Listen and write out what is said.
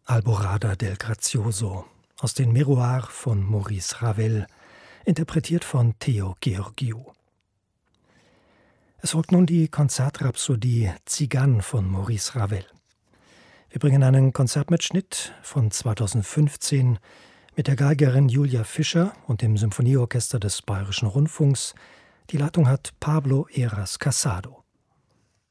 Alborada del Grazioso aus den Miroirs von Maurice Ravel, interpretiert von Theo Georgiou. Es folgt nun die Konzertrhapsodie Tzigane von Maurice Ravel. Wir bringen einen Konzertmitschnitt von 2015 mit der Geigerin Julia Fischer und dem Symphonieorchester des Bayerischen Rundfunks. Die Leitung hat Pablo Heras Casado.